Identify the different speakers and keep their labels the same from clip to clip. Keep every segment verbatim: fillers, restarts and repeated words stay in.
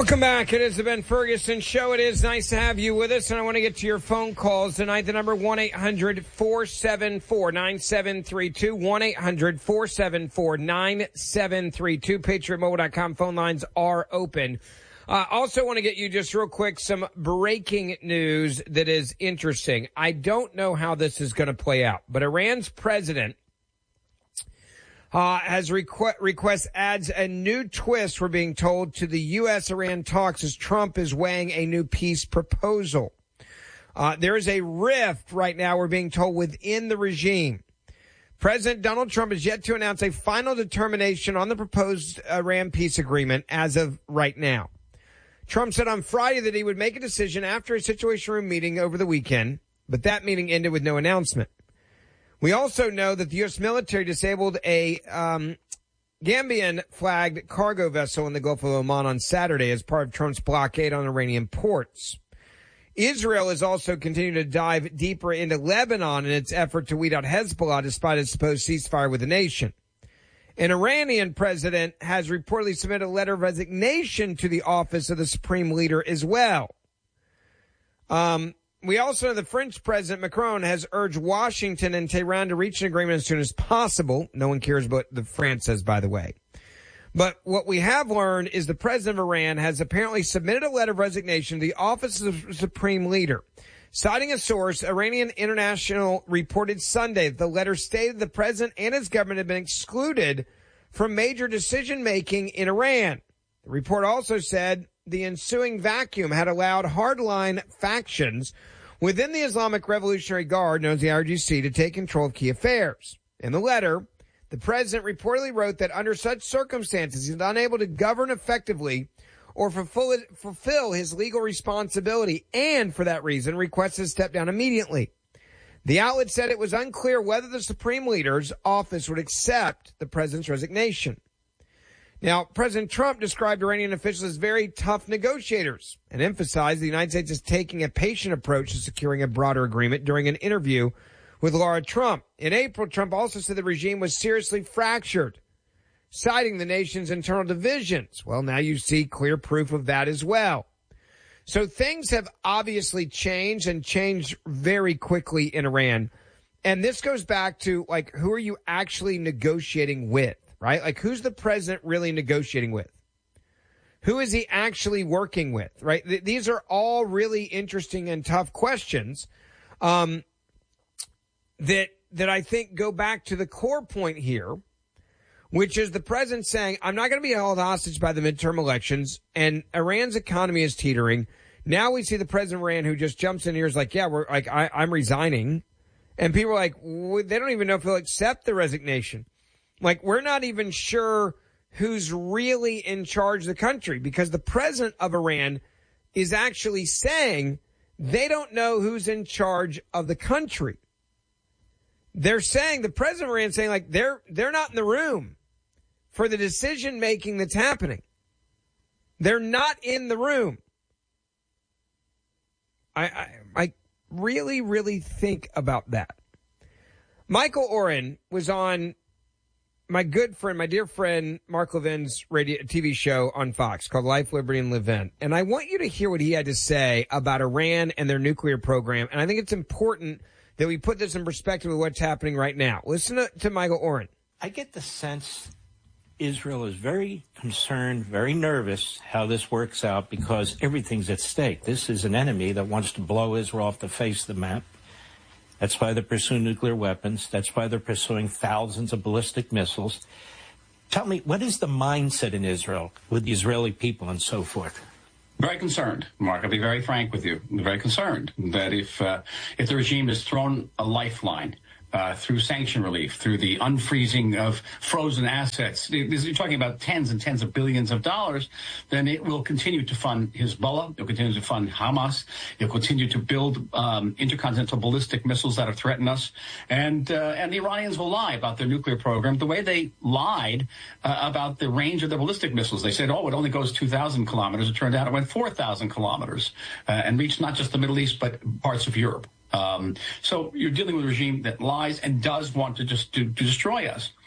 Speaker 1: Welcome back. It is the Ben Ferguson Show. It is nice to have you with us, and I want to get to your phone calls tonight. The number one eight hundred four seven four nine seven three two, one eight hundred four seven four nine seven three two. Patriot Mobile dot com phone lines are open. I uh, also want to get you just real quick some breaking news that is interesting. I don't know how this is going to play out, but Iran's president Uh, has requ- request adds a new twist, we're being told, to the U S Iran talks as Trump is weighing a new peace proposal. Uh, there is a rift right now, we're being told, within the regime. President Donald Trump is yet to announce a final determination on the proposed Iran peace agreement as of right now. Trump said on Friday that he would make a decision after a Situation Room meeting over the weekend, but that meeting ended with no announcement. We also know that the U S military disabled a um, Gambian-flagged cargo vessel in the Gulf of Oman on Saturday as part of Trump's blockade on Iranian ports. Israel is also continuing to dive deeper into Lebanon in its effort to weed out Hezbollah despite its supposed ceasefire with the nation. An Iranian president has reportedly submitted a letter of resignation to the office of the supreme leader as well. Um... We also know the French President Macron has urged Washington and Tehran to reach an agreement as soon as possible. No one cares what the France says, by the way. But what we have learned is the president of Iran has apparently submitted a letter of resignation to the office of the supreme leader. Citing a source, Iranian International reported Sunday that the letter stated the president and his government had been excluded from major decision-making in Iran. The report also said the ensuing vacuum had allowed hardline factions within the Islamic Revolutionary Guard, known as the I R G C, to take control of key affairs. In the letter, the president reportedly wrote that under such circumstances, he's unable to govern effectively or fulfill, fulfill his legal responsibility, and for that reason requested to step down immediately. The outlet said it was unclear whether the supreme leader's office would accept the president's resignation. Now, President Trump described Iranian officials as very tough negotiators and emphasized the United States is taking a patient approach to securing a broader agreement during an interview with Laura Trump. In April, Trump also said the regime was seriously fractured, citing the nation's internal divisions. Well, now you see clear proof of that as well. So things have obviously changed and changed very quickly in Iran. And this goes back to, like, who are you actually negotiating with? Right? Like, who's the president really negotiating with? Who is he actually working with? Right? Th- these are all really interesting and tough questions um, that that I think go back to the core point here, which is the president saying, I'm not going to be held hostage by the midterm elections, and Iran's economy is teetering. Now we see the president of Iran who just jumps in here is like, yeah, we're like, I, I'm resigning. And people are like, well, they don't even know if they'll accept the resignation. Like, we're not even sure who's really in charge of the country because the president of Iran is actually saying they don't know who's in charge of the country. They're saying, the president of Iran is saying, like, they're, they're not in the room for the decision making that's happening. They're not in the room. I, I, I really, really think about that. Michael Oren was on my good friend, my dear friend, Mark Levin's radio T V show on Fox called Life, Liberty, and Levin. And I want you to hear what he had to say about Iran and their nuclear program. And I think it's important that we put this in perspective with what's happening right now. Listen to, to Michael Oren.
Speaker 2: I get the sense Israel is very concerned, very nervous how this works out because everything's at stake. This is an enemy that wants to blow Israel off the face of the map. That's why they're pursuing nuclear weapons. That's why they're pursuing thousands of ballistic missiles. Tell me, what is the mindset in Israel with the Israeli people and so forth?
Speaker 3: Very concerned, Mark. I'll be very frank with you. I'm very concerned that if uh, if the regime is thrown a lifeline uh, through sanction relief, through the unfreezing of frozen assets, you're talking about tens and tens of billions of dollars, then it will continue to fund Hezbollah. It will continue to fund Hamas. It will continue to build um, intercontinental ballistic missiles that have threatened us. And uh, and the Iranians will lie about their nuclear program the way they lied uh, about the range of their ballistic missiles. They said, oh, it only goes two thousand kilometers. It turned out it went four thousand kilometers uh, and reached not just the Middle East, but parts of Europe. Um, so you're dealing with a regime that lies and does want to just to, to destroy us.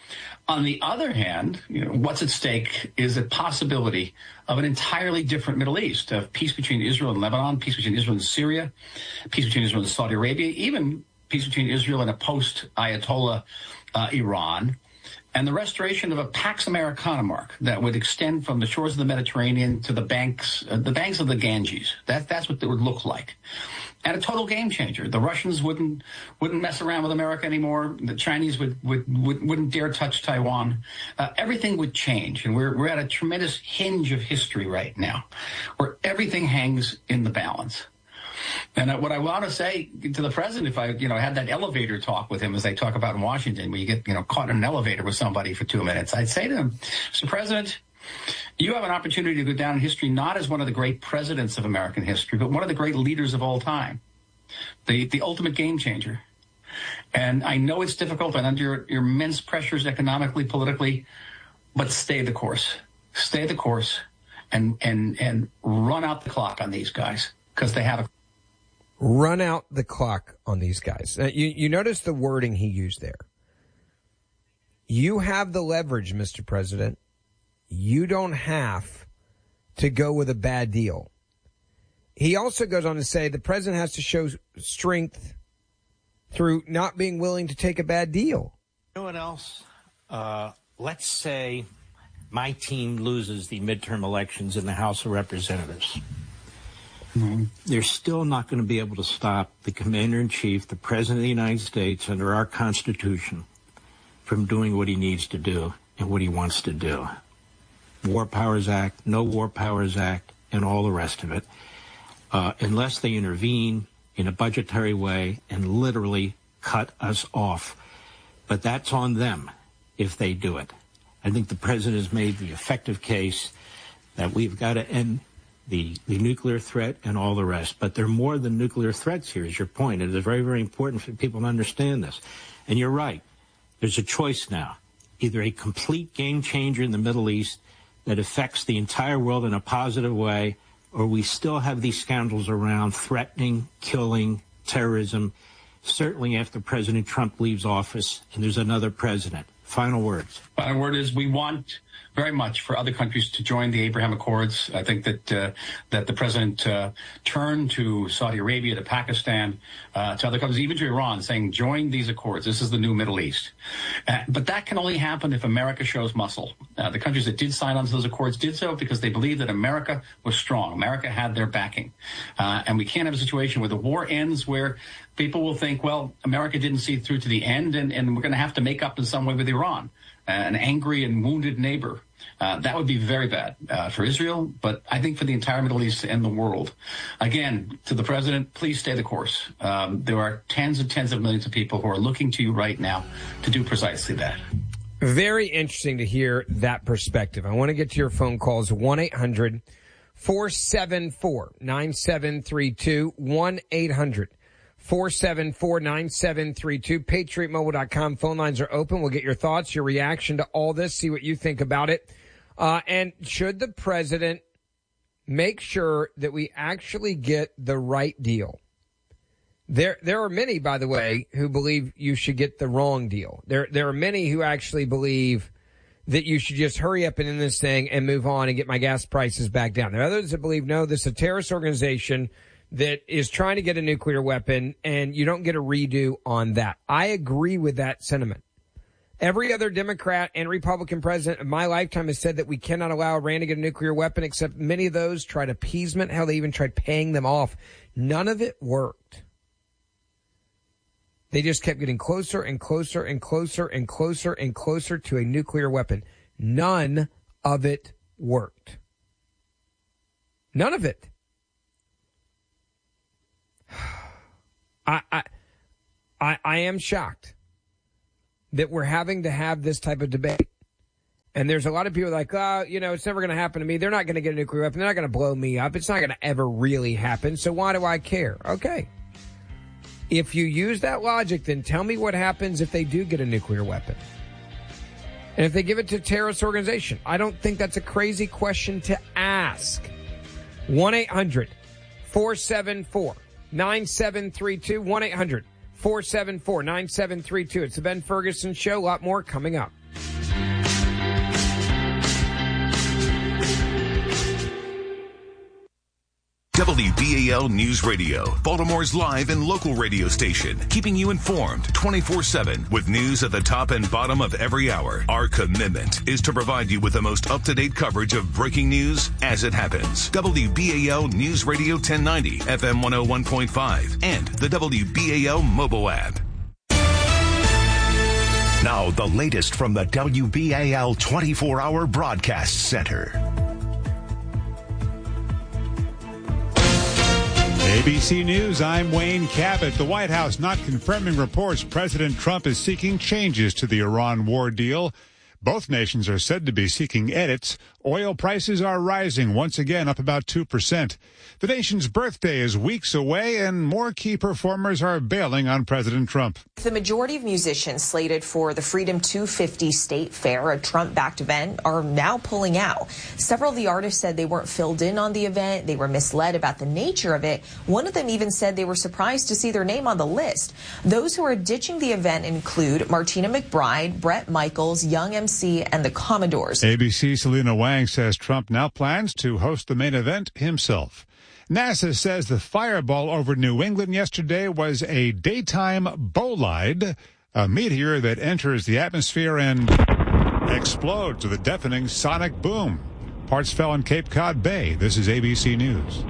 Speaker 3: On the other hand, you know, what's at stake is a possibility of an entirely different Middle East, of peace between Israel and Lebanon, peace between Israel and Syria, peace between Israel and Saudi Arabia, even peace between Israel and a post-Ayatollah uh, Iran, and the restoration of a Pax Americana, Mark, that would extend from the shores of the Mediterranean to the banks, uh, the banks of the Ganges. That, that's what it would look like. And a total game changer. The Russians wouldn't wouldn't mess around with America anymore. The Chinese would, would, would wouldn't dare touch Taiwan. Uh, everything would change, and we're we're at a tremendous hinge of history right now, where everything hangs in the balance. And uh, what I want to say to the president, if I you know had that elevator talk with him, as they talk about in Washington, where you get you know caught in an elevator with somebody for two minutes, I'd say to him, Mister President, you have an opportunity to go down in history not as one of the great presidents of American history, but one of the great leaders of all time, the the ultimate game changer. And I know it's difficult and under your, your immense pressures economically, politically, but stay the course. Stay the course and and and run out the clock on these guys, because they have a
Speaker 1: run out the clock on these guys. Uh, you you notice the wording he used there. You have the leverage, Mister President. You don't have to go with a bad deal. He also goes on to say the president has to show strength through not being willing to take a bad deal.
Speaker 2: You know what else? Uh, let's say my team loses the midterm elections in the House of Representatives. Mm-hmm. They're still not going to be able to stop the commander-in-chief, the president of the United States, under our Constitution, from doing what he needs to do and what he wants to do. War Powers Act, no War Powers Act, and all the rest of it, uh, unless they intervene in a budgetary way and literally cut us off. But that's on them if they do it. I think the president has made the effective case that we've got to end the, the nuclear threat and all the rest. But there are more than nuclear threats here, is your point. It is very, very important for people to understand this. And you're right. There's a choice now. Either a complete game changer in the Middle East that affects the entire world in a positive way, or we still have these scoundrels around threatening, killing, terrorism, certainly after President Trump leaves office and there's another president. Final words.
Speaker 3: Final word is we want very much for other countries to join the Abraham Accords. I think that uh, that the president uh, turned to Saudi Arabia, to Pakistan, uh, to other countries, even to Iran, saying join these accords. This is the new Middle East. Uh, but that can only happen if America shows muscle. Uh, the countries that did sign on to those accords did so because they believed that America was strong. America had their backing. Uh, and we can't have a situation where the war ends where people will think, well, America didn't see it through to the end, and, and we're going to have to make up in some way with Iran, uh, an angry and wounded neighbor. Uh, that would be very bad uh, for Israel, but I think for the entire Middle East and the world. Again, to the president, please stay the course. Um, there are tens and tens of millions of people who are looking to you right now to do precisely that.
Speaker 1: Very interesting to hear that perspective. I want to get to your phone calls, one eight hundred four seven four nine seven three two, one eight hundred four seven four nine seven three two. Patriot Mobile dot com. Phone lines are open. We'll get your thoughts, your reaction to all this, see what you think about it. Uh, and should the president make sure that we actually get the right deal? There, there are many, by the way, who believe you should get the wrong deal. There, there are many who actually believe that you should just hurry up and end this thing and move on and get my gas prices back down. There are others that believe, no, this is a terrorist organization that is trying to get a nuclear weapon, and you don't get a redo on that. I agree with that sentiment. Every other Democrat and Republican president of my lifetime has said that we cannot allow Iran to get a nuclear weapon, except many of those tried appeasement. Hell, they even tried paying them off. None of it worked. They just kept getting closer and closer and closer and closer and closer to a nuclear weapon. None of it worked. None of it. I, I, I, I am shocked that we're having to have this type of debate. And there's a lot of people like, oh, you know, it's never going to happen to me. They're not going to get a nuclear weapon. They're not going to blow me up. It's not going to ever really happen. So why do I care? Okay. If you use that logic, then tell me what happens if they do get a nuclear weapon. And if they give it to a terrorist organization. I don't think that's a crazy question to ask. one eight hundred four seven four nine seven three two. one eight hundred four seven four nine seven three two. It's the Ben Ferguson Show. A lot more coming up.
Speaker 4: W B A L News Radio, Baltimore's live and local radio station, keeping you informed twenty-four seven with news at the top and bottom of every hour. Our commitment is to provide you with the most up-to-date coverage of breaking news as it happens. W B A L News Radio ten ninety, F M one oh one point five, and the W B A L mobile app.
Speaker 5: Now, the latest from the W B A L twenty-four hour Broadcast Center.
Speaker 6: A B C News, I'm Wayne Cabot. The White House not confirming reports President Trump is seeking changes to the Iran war deal. Both nations are said to be seeking edits. Oil prices are rising once again, up about two percent. The nation's birthday is weeks away, and more key performers are bailing on President Trump.
Speaker 7: The majority of musicians slated for the Freedom two fifty State Fair, a Trump-backed event, are now pulling out. Several of the artists said they weren't filled in on the event. They were misled about the nature of it. One of them even said they were surprised to see their name on the list. Those who are ditching the event include Martina McBride, Bret Michaels, Young M C, and the Commodores.
Speaker 6: A B C's Selena Wang says Trump now plans to host the main event himself. NASA says the fireball over New England yesterday was a daytime bolide, a meteor that enters the atmosphere and explodes with a deafening sonic boom. Parts fell in Cape Cod Bay. This is A B C News.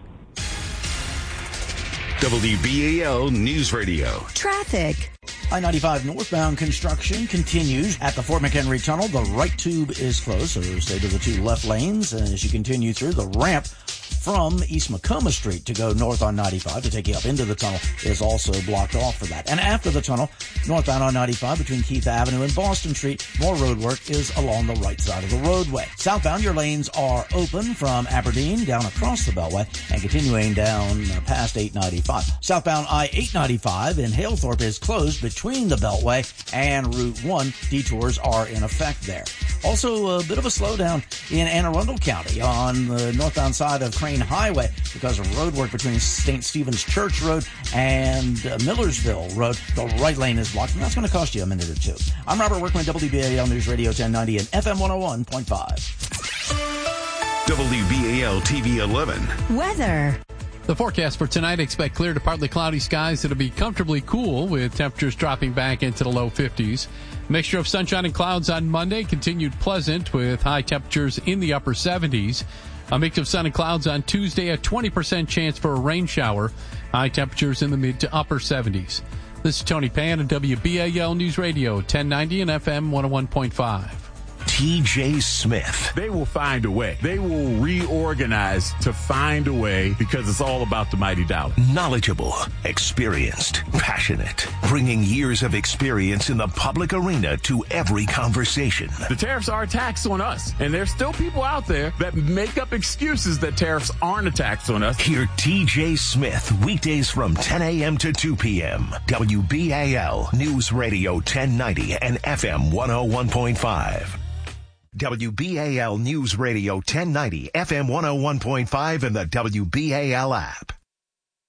Speaker 4: W B A L News Radio.
Speaker 8: Traffic.
Speaker 9: I ninety-five northbound construction continues at the Fort McHenry Tunnel. The right tube is closed, so stay to the two left lanes. And as you continue through, the ramp from East Macomb Street to go north on ninety-five to take you up into the tunnel is also blocked off for that. And after the tunnel, northbound on ninety-five between Keith Avenue and Boston Street, more road work is along the right side of the roadway. Southbound, your lanes are open from Aberdeen down across the Beltway and continuing down past eight ninety-five. Southbound I eight ninety-five in Halethorpe is closed between the Beltway and Route one. Detours are in effect there. Also, a bit of a slowdown in Anne Arundel County on the northbound side of Crane Highway because of road work between Saint Stephen's Church Road and uh, Millersville Road. The right lane is blocked, and that's going to cost you a minute or two. I'm Robert Workman, W B A L News Radio ten ninety and F M one oh one point five.
Speaker 4: W B A L T V eleven.
Speaker 8: Weather.
Speaker 10: The forecast for tonight, expect clear to partly cloudy skies that'll be comfortably cool with temperatures dropping back into the low fifties. Mixture of sunshine and clouds on Monday, continued pleasant with high temperatures in the upper seventies. A mix of sun and clouds on Tuesday, a twenty percent chance for a rain shower. High temperatures in the mid to upper seventies. This is Tony Pan at W B A L News Radio, ten ninety and F M one oh one point five.
Speaker 5: T J Smith.
Speaker 11: They will find a way. They will reorganize to find a way because it's all about the mighty dollar.
Speaker 5: Knowledgeable, experienced, passionate, bringing years of experience in the public arena to every conversation.
Speaker 11: The tariffs are a tax on us, and there's still people out there that make up excuses that tariffs aren't a tax on us.
Speaker 5: Hear T J Smith weekdays from ten a.m. to two p.m. W B A L News Radio ten ninety and F M one oh one point five. W B A L News Radio ten ninety, F M one oh one point five, and the W B A L app.